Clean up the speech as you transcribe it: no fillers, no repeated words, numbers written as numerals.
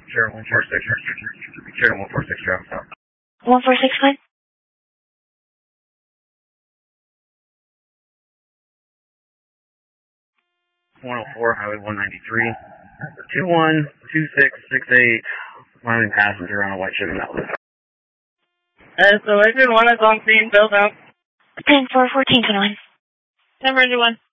Sure, 146. Sure, 146, traffic stop. 146, fine. 104, Highway 193. 212668, finding passenger on a white shipping outlet. So engine 1 is on scene, build out. 10-4-14-21. 10 for engine 1.